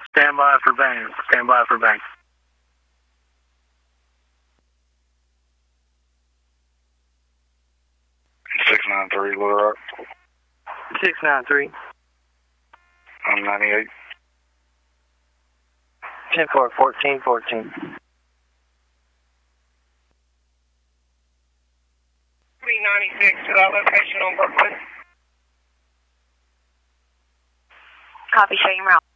Stand by for bank. Stand by for bank. 693 Little Rock. 693. I'm 98. 10-4, 1414. 396 to that location on Brooklyn. Copy, show you route.